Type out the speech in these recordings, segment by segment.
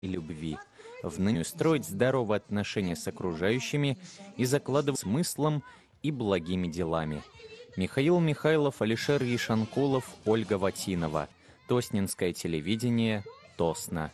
и любви, в ныне строить здоровые отношения с окружающими и закладывать смыслом и благими делами. Михаил Михайлов, Алишер Ешанкулов, Ольга Ватинова. Тоснинское телевидение, Тосно.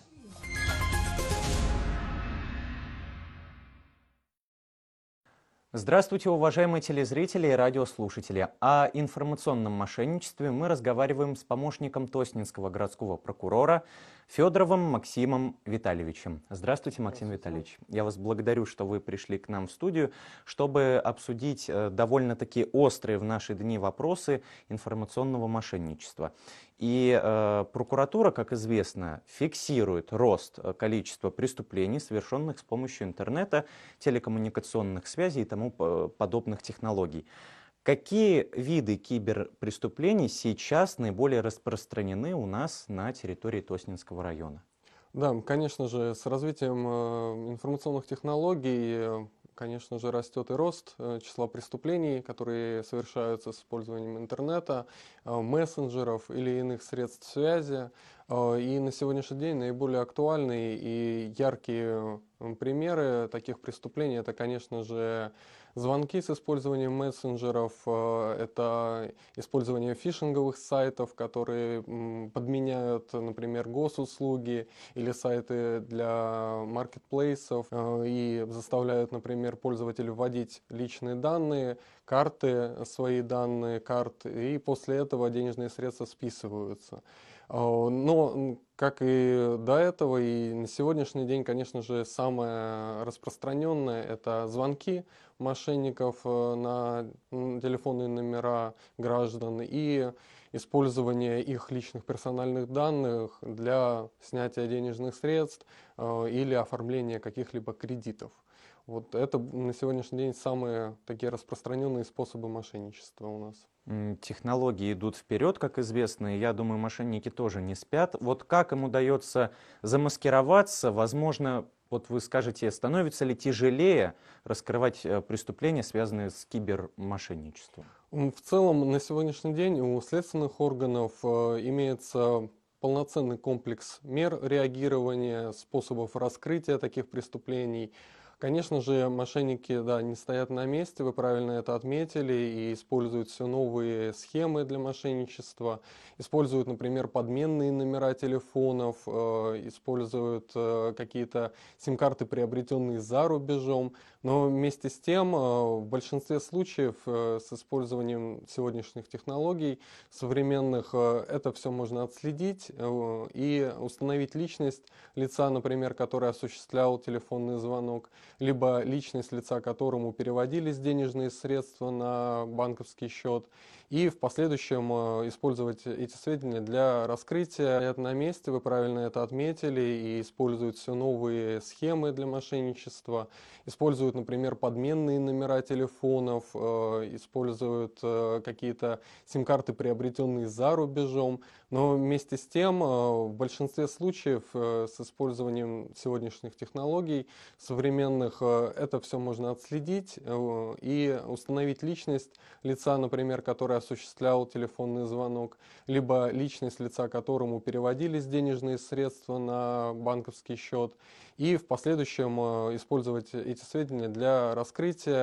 Здравствуйте, уважаемые телезрители и радиослушатели. О информационном мошенничестве мы разговариваем с помощником Тоснинского городского прокурора Федоровым Максимом Витальевичем. Здравствуйте, Максим Витальевич. Я вас благодарю, что вы пришли к нам в студию, чтобы обсудить довольно-таки острые в наши дни вопросы информационного мошенничества. И прокуратура, как известно, фиксирует рост количества преступлений, совершенных с помощью интернета, телекоммуникационных связей и тому подобных технологий. Какие виды киберпреступлений сейчас наиболее распространены у нас на территории Тоснинского района? Да, конечно же, с развитием информационных технологий, конечно же, растет и рост числа преступлений, которые совершаются с использованием интернета, мессенджеров или иных средств связи. И на сегодняшний день наиболее актуальные и яркие примеры таких преступлений — это, конечно же, звонки с использованием мессенджеров, это использование фишинговых сайтов, которые подменяют, например, госуслуги или сайты для маркетплейсов и заставляют, например, пользователя вводить личные данные, карты, свои данные карт, и после этого денежные средства списываются. Но, как и до этого, и на сегодняшний день, конечно же, самое распространенное — это звонки мошенников на телефонные номера граждан и использование их личных персональных данных для снятия денежных средств или оформления каких-либо кредитов. Вот это на сегодняшний день самые такие распространенные способы мошенничества у нас. Технологии идут вперед, как известно, и я думаю, мошенники тоже не спят. Вот как им удается замаскироваться? Возможно, вот вы скажете, становится ли тяжелее раскрывать преступления, связанные с кибермошенничеством? В целом, на сегодняшний день у следственных органов имеется полноценный комплекс мер реагирования, способов раскрытия таких преступлений. Конечно же, мошенники, да, не стоят на месте, вы правильно это отметили, и используют все новые схемы для мошенничества, используют, например, подменные номера телефонов, используют какие-то сим-карты, приобретенные за рубежом, но вместе с тем, в большинстве случаев с использованием сегодняшних технологий современных это все можно отследить и установить личность лица, например, который осуществлял телефонный звонок, либо личность лица, которому переводились денежные средства на банковский счет, и в последующем использовать эти сведения для раскрытия. Это на месте, вы правильно это отметили, и используют все новые схемы для мошенничества, используют, например, подменные номера телефонов, используют какие-то сим-карты, приобретенные за рубежом, но вместе с тем в большинстве случаев с использованием сегодняшних технологий современных это все можно отследить и установить личность лица, например, который осуществлял телефонный звонок, либо личность лица, которому переводились денежные средства на банковский счет, и в последующем использовать эти сведения для раскрытия